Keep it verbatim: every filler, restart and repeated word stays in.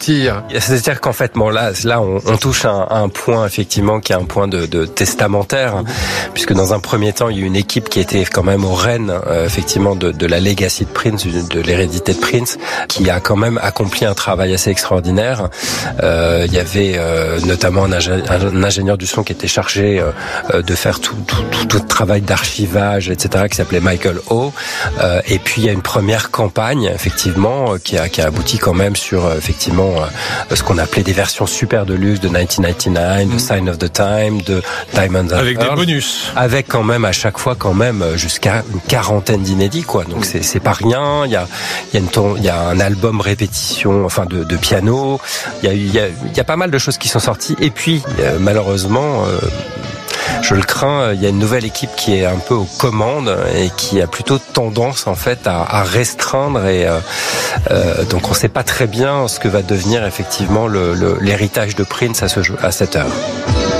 sortir. C'est-à-dire qu'en fait, bon là, là, on, on touche à un, à un point effectivement qui est un point de, de testamentaire, puisque dans un premier temps, il y a eu une équipe qui était quand même aux rênes, euh, effectivement, de, de la legacy de Prince, de, de l'hérédité de Prince, qui a quand même accompli un travail assez extraordinaire. Euh, il y avait euh, notamment un, ingé- un ingénieur du son qui était chargé euh, de faire tout, tout, tout, tout le travail d'archivage, et cetera, qui s'appelait Michael O. Euh, et puis il y a une première campagne, effectivement, euh, qui a, qui a abouti quand même sur euh, effectivement euh, ce qu'on appelait des versions super de luxe de dix-neuf quatre-vingt-dix-neuf, de Sign of the Time, de Diamonds and avec Pearls, des bonus, avec quand même à chaque fois quand même jusqu'à une quarantaine d'inédits, quoi. Donc c'est c'est pas rien. Il y a il y a une ton, il y a un album répétition, enfin de, de piano. Il y a il y a il y a pas mal de choses qui sont sorties. Et puis euh, malheureusement. Euh, Je le crains, il y a une nouvelle équipe qui est un peu aux commandes et qui a plutôt tendance en fait à, à restreindre et euh, euh, donc on ne sait pas très bien ce que va devenir effectivement le, le, l'héritage de Prince à, ce, à cette heure.